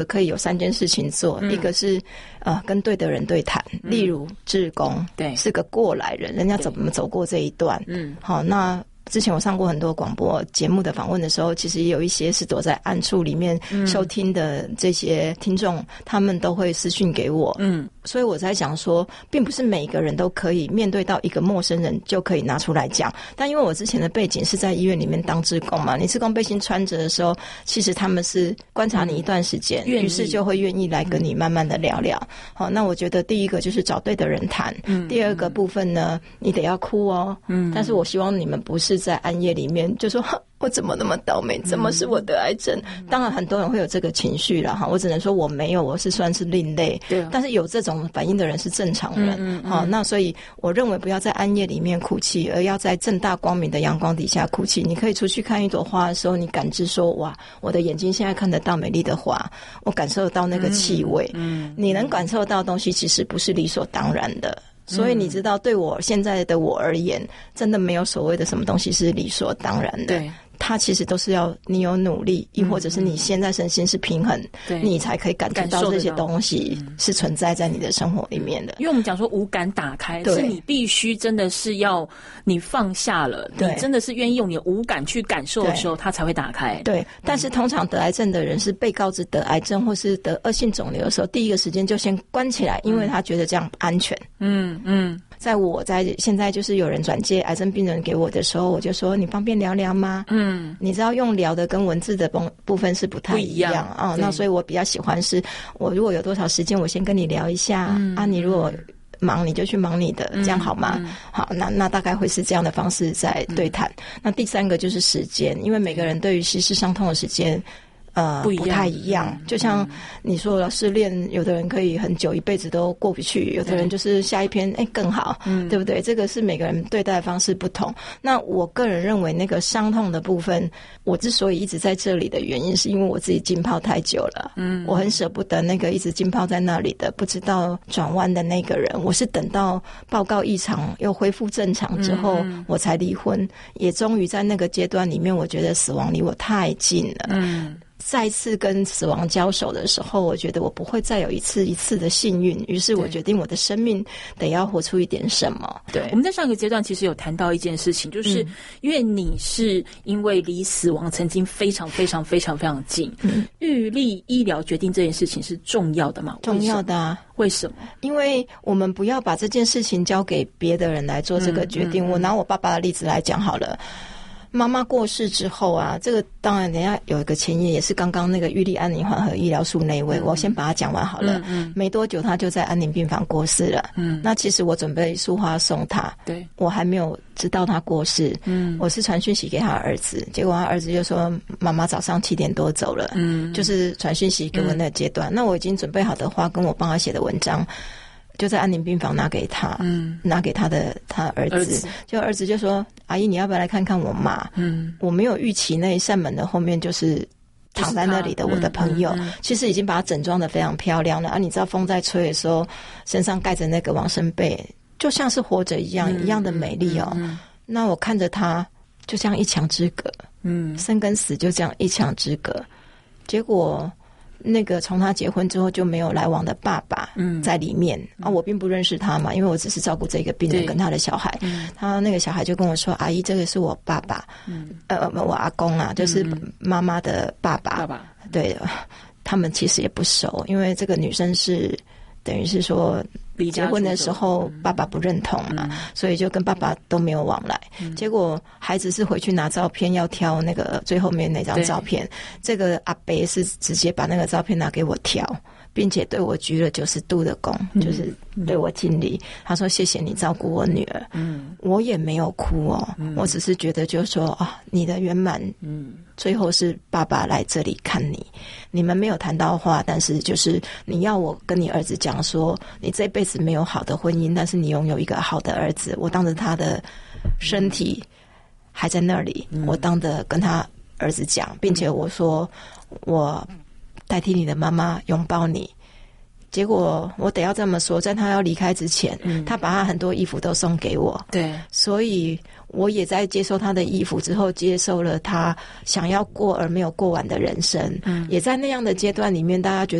可以有3件事情做，一个是跟对的人对谈，例如志工， 对， 是个过来人，人家怎么走过这一段，好，那之前我上过很多广播节目的访问的时候，其实也有一些是躲在暗处里面收听的这些听众，他们都会私讯给我，所以我在讲说，并不是每个人都可以面对到一个陌生人就可以拿出来讲，但因为我之前的背景是在医院里面当志工嘛，你志工背心穿着的时候，其实他们是观察你一段时间，于是就会愿意来跟你慢慢的聊聊。好，那我觉得第一个就是找对的人谈，第二个部分呢，你得要哭哦，但是我希望你们不是在暗夜里面就说我怎么那么倒霉，怎么是我得癌症，当然很多人会有这个情绪啦，我只能说我没有，我是算是另类，对，但是有这种反应的人是正常人，那所以我认为不要在暗夜里面哭泣，而要在正大光明的阳光底下哭泣。你可以出去看一朵花的时候，你感知说，哇，我的眼睛现在看得到美丽的花，我感受到那个气味，你能感受到的东西其实不是理所当然的，所以你知道，对我现在的我而言，真的没有所谓的什么东西是理所当然的。对，它其实都是要你有努力，亦或者是你现在身心是平衡，你才可以感觉到这些东西是存在在你的生活里面的。 因为我们讲说五感打开，是你必须真的是要你放下了，你真的是愿意用你的五感去感受的时候，它才会打开。对， 但是通常得癌症的人是被告知得癌症或是得恶性肿瘤的时候，第一个时间就先关起来，因为他觉得这样安全。在我在现在就是有人转介癌症病人给我的时候，我就说你方便聊聊吗？你知道用聊的跟文字的部分是不太一样啊，那所以我比较喜欢是我如果有多少时间，我先跟你聊一下你如果忙你就去忙你的，这样好吗？好，那大概会是这样的方式在对谈。那第三个就是时间，因为每个人对于息事伤痛的时间不太一样，就像你说了，失恋有的人可以很久一辈子都过不去，有的人就是下一篇更好，对不对？这个是每个人对待的方式不同。那我个人认为那个伤痛的部分，我之所以一直在这里的原因是因为我自己浸泡太久了，我很舍不得那个一直浸泡在那里的不知道转弯的那个人，我是等到报告异常又恢复正常之后我才离婚，也终于在那个阶段里面，我觉得死亡离我太近了，再次跟死亡交手的时候，我觉得我不会再有一次的幸运，于是我决定我的生命得要活出一点什么。对， 我们在上一个阶段其实有谈到一件事情，就是因为你是因为离死亡曾经非常非常非常非常近，预立医疗决定这件事情是重要的吗？ 重要的啊。 为什么？因为我们不要把这件事情交给别的人来做这个决定。我拿我爸爸的例子来讲好了。妈妈过世之后啊，这个当然人家有一个前言，也是刚刚那个预立安宁缓和医疗术那一位，我先把它讲完好了。没多久他就在安宁病房过世了。那其实我准备束花送他，对，我还没有知道他过世。我是传讯息给他儿子，结果他儿子就说妈妈早上7点多走了。就是传讯息给我那个阶段。那我已经准备好的花跟我帮他写的文章。就在安宁病房拿给他，拿给他儿子，就儿子就说：“阿姨，你要不要来看看我妈？”我没有预期那一扇门的后面就是躺在那里的我的朋友，其实已经把他整装得非常漂亮了啊！你知道风在吹的时候，身上盖着那个往生被，就像是活着一样，一样的美丽哦。那我看着他，就这样一墙之隔，生跟死就这样一墙之隔，结果。那个从他结婚之后就没有来往的爸爸在里面我并不认识他嘛，因为我只是照顾这个病人跟他的小孩。他那个小孩就跟我说：“阿姨，这个是我爸爸，我阿公啊，就是妈妈的爸爸。”对，他们其实也不熟，因为这个女生是等于是说。结婚的时候爸爸不认同嘛，所以就跟爸爸都没有往来。结果孩子是回去拿照片要挑那个最后面那张照片，这个阿伯是直接把那个照片拿给我挑，并且对我鞠了90度的躬，就是对我敬礼。他说谢谢你照顾我女儿。我也没有哭我只是觉得就是说你的圆满最后是爸爸来这里看你，你们没有谈到话，但是就是你要我跟你儿子讲说你这辈子没有好的婚姻，但是你拥有一个好的儿子。我当着他的身体还在那里，我当着跟他儿子讲，并且我说我代替你的妈妈拥抱你， 结果我得要这么说，在他要离开之前，他把他很多衣服都送给我。 对， 所以我也在接受他的衣服之后，接受了他想要过而没有过完的人生。也在那样的阶段里面，大家觉得